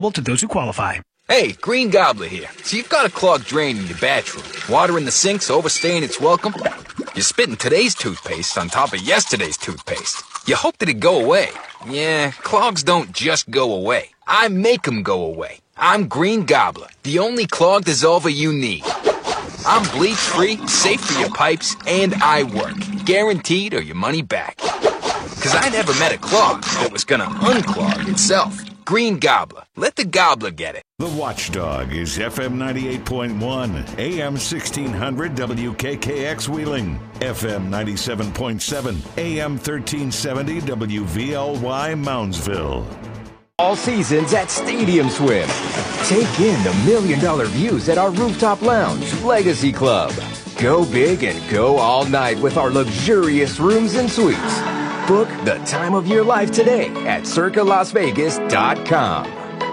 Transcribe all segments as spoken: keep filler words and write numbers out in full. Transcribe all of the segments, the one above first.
Well, to those who qualify. Hey, Green Gobbler here. So you've got a clogged drain in your bathroom. Water in the sink's overstaying its welcome. You're spitting today's toothpaste on top of yesterday's toothpaste. You hope that it go away. Yeah, clogs don't just go away. I make them go away. I'm Green Gobbler, the only clog dissolver you need. I'm bleach-free, safe for your pipes, and I work. Guaranteed or your money back. Because I never met a clog that was gonna unclog itself. Green Gobbler. Let the gobbler get it. The Watchdog is F M ninety-eight point one, A M sixteen hundred W K K X Wheeling, F M ninety-seven point seven, A M thirteen seventy W V L Y Moundsville. All seasons at Stadium Swim. Take in the million-dollar views at our rooftop lounge, Legacy Club. Go big and go all night with our luxurious rooms and suites. Book the time of your life today at circa las vegas dot com.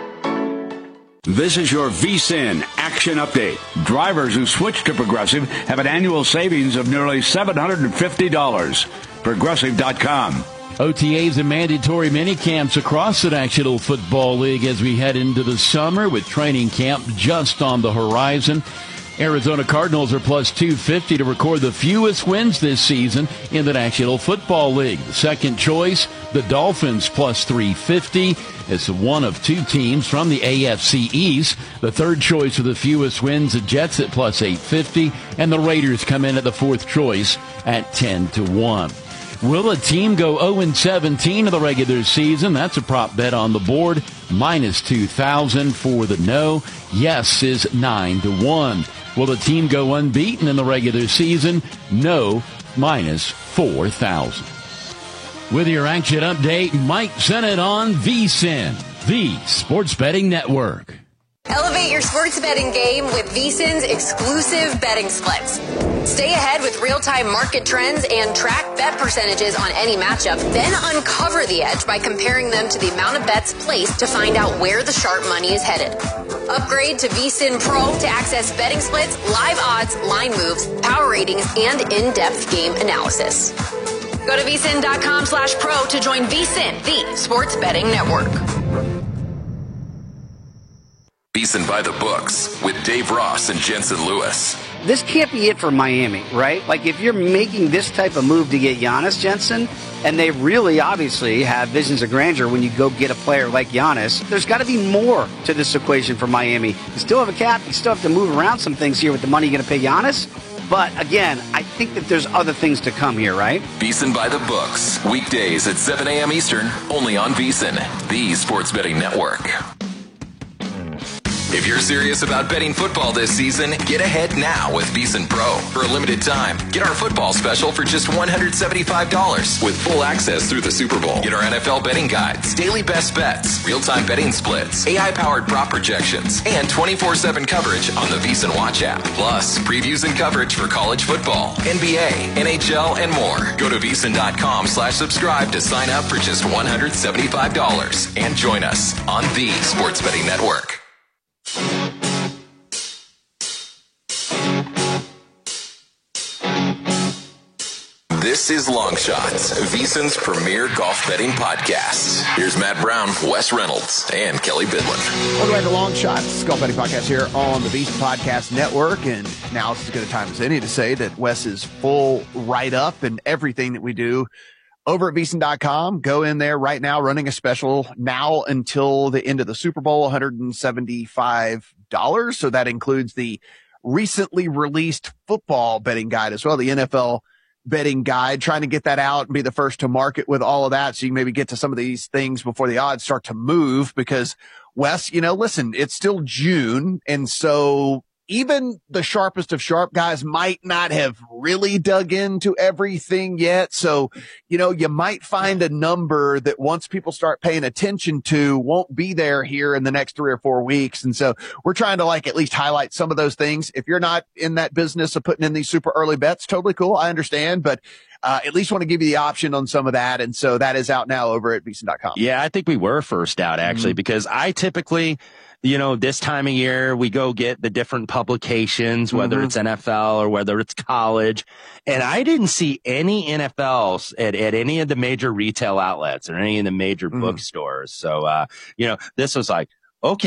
This is your V S I N Action Update. Drivers who switch to Progressive have an annual savings of nearly seven hundred fifty dollars. Progressive dot com. O T As and mandatory mini camps across the National Football League as we head into the summer with training camp just on the horizon. Arizona Cardinals are plus two fifty to record the fewest wins this season in the National Football League. The second choice, the Dolphins plus three fifty. It's one of two teams from the A F C East. The third choice with the fewest wins, the Jets at plus eight fifty. And the Raiders come in at the fourth choice at ten to one. Will a team go oh and seventeen in the regular season? That's a prop bet on the board. Minus two thousand for the no. Yes is nine to one. Will the team go unbeaten in the regular season? No, minus four thousand. With your action update, Mike Sennett on V S I N, the Sports Betting Network. Elevate your sports betting game with V S I N's exclusive betting splits. Stay ahead with real-time market trends and track bet percentages on any matchup, then uncover the edge by comparing them to the amount of bets placed to find out where the sharp money is headed. Upgrade to V S I N Pro to access betting splits, live odds, line moves, power ratings, and in-depth game analysis. Go to V S I N dot com slash pro to join V S I N, the Sports Betting Network. V S I N by the books with Dave Ross and Jensen Lewis. This can't be it for Miami, right? Like, if you're making this type of move to get Giannis, Jensen, and they really obviously have visions of grandeur when you go get a player like Giannis, there's got to be more to this equation for Miami. You still have a cap. You still have to move around some things here with the money you're going to pay Giannis. But, again, I think that there's other things to come here, right? V S I N by the books. Weekdays at seven a.m. Eastern, only on V S I N, the Sports Betting Network. If you're serious about betting football this season, get ahead now with V S I N Pro. For a limited time, get our football special for just one hundred seventy-five dollars with full access through the Super Bowl. Get our N F L betting guides, daily best bets, real-time betting splits, A I-powered prop projections, and twenty-four seven coverage on the V S I N Watch app. Plus, previews and coverage for college football, N B A, N H L, and more. Go to V S I N dot com slash subscribe to sign up for just one hundred seventy-five dollars and join us on the Sports Betting Network. This is Long Shots, V S I N's premier golf betting podcast. Here's Matt Brown, Wes Reynolds, and Kelly Bidlin. Welcome back to Long Shots, golf betting podcast here on the V S I N Podcast Network. And now it's as good a time as any to say that Wes is full write-up and everything that we do over at V S I N dot com. Go in there right now, running a special now until the end of the Super Bowl, one hundred seventy-five dollars. So that includes the recently released football betting guide as well, the N F L betting guide, trying to get that out and be the first to market with all of that. So you can maybe get to some of these things before the odds start to move, because Wes, you know, listen, it's still June. And so even the sharpest of sharp guys might not have really dug into everything yet. So, you know, you might find a number that once people start paying attention to won't be there here in the next three or four weeks. And so we're trying to like at least highlight some of those things. If you're not in that business of putting in these super early bets, totally cool. I understand, but Uh, at least want to give you the option on some of that. And so that is out now over at V S I N dot com. Yeah, I think we were first out actually, mm-hmm. because I typically, you know, this time of year, we go get the different publications, whether mm-hmm. it's N F L or whether it's college. And I didn't see any N F Ls at, at any of the major retail outlets or any of the major mm-hmm. bookstores. So, uh, you know, this was like, okay.